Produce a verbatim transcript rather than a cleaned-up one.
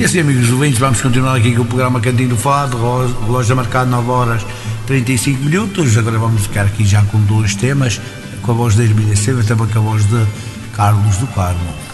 assim, amigos ouvintes, vamos continuar aqui com o programa Cantinho do Fado, loja marcada nove horas trinta e cinco minutos. Agora vamos ficar aqui já com dois temas, com a voz da Hermínia Silva e também com a voz de Carlos do Carmo.